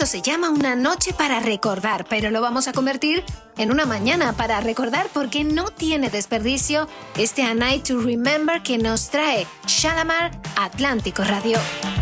Esto se llama una noche para recordar, pero lo vamos a convertir en una mañana para recordar porque no tiene desperdicio este A Night to Remember que nos trae Shalamar Atlántico Radio.